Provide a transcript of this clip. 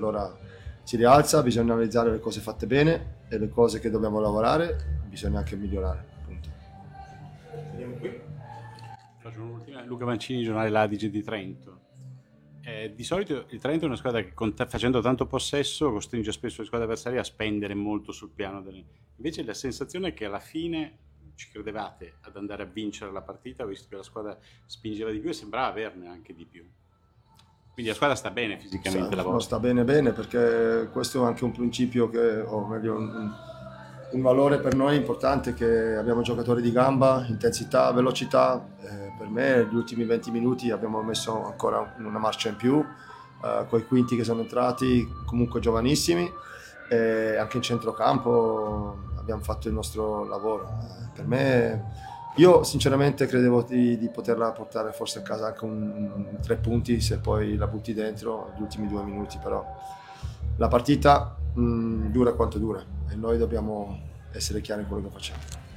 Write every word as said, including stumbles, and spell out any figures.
allora si rialza, bisogna analizzare le cose fatte bene e le cose che dobbiamo lavorare, bisogna anche migliorare. Punto. Vediamo qui. Faccio un'ultima. Luca Mancini, giornale L'Adige di Trento. Eh, di solito il Trento è una squadra che facendo tanto possesso costringe spesso le squadre avversarie a spendere molto sul piano delle... Invece la sensazione è che alla fine ci credevate ad andare a vincere la partita, visto che la squadra spingeva di più e sembrava averne anche di più. Quindi la squadra sta bene fisicamente, Sta, la no, vostra. sta bene bene, perché questo è anche un principio che, o meglio un, un valore per noi importante, che abbiamo giocatori di gamba, intensità, velocità. Eh, per me negli ultimi venti minuti abbiamo messo ancora una marcia in più, eh, con i quinti che sono entrati, comunque giovanissimi, e anche in centrocampo abbiamo fatto il nostro lavoro. Eh, per me, io sinceramente credevo di, di poterla portare forse a casa anche un, un tre punti se poi la butti dentro gli ultimi due minuti, però la partita mh, dura quanto dura e noi dobbiamo essere chiari in quello che facciamo.